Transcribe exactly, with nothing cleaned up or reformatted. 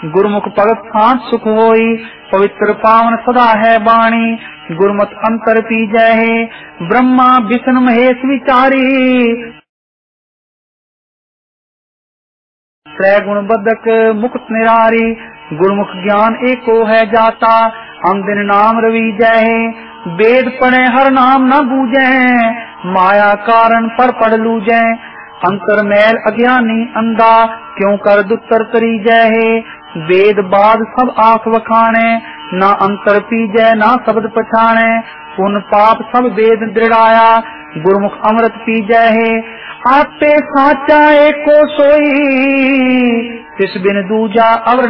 गुरमुख भगत सांच सुख होई, पवित्र पावन सदा है बाणी। गुरमत अंतर पीजै है, ब्रह्मा विष्णु महेश विचारी। त्रैगुण बदक मुक्त निरारी, गुरमुख ज्ञान एको है जाता। हम दिन नाम रवीजै है, वेद पढ़े हर नाम न बूझे। माया कारण पर पढ़ लूजै, अंतर मैल अज्ञानी अंधा। क्यों कर दुतर तरीजै है, वेद बाद सब आंख वखाणे। ना अंतर पीजै ना शब्द पछाणे, पुन पाप सब वेद दृढ़ाया। गुरमुख अमृत पीजै है, आपे साचा एको सोई। तिस बिन दूजा अवर